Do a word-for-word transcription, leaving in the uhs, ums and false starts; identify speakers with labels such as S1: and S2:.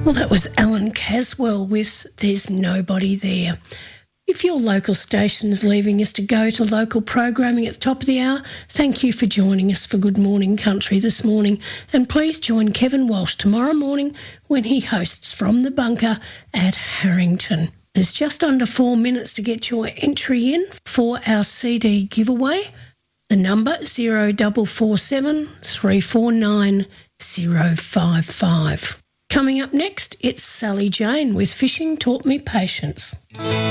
S1: Well, that was Alan Caswell with There's Nobody There. If your local station's leaving us to go to local programming at the top of the hour, thank you for joining us for Good Morning Country this morning. And please join Kevin Walsh tomorrow morning when he hosts From the Bunker at Harrington. There's just under four minutes to get your entry in for our C D giveaway. The number zero four four seven, three four nine, zero five five. Coming up next, it's Sally Jane with Fishing Taught Me Patience.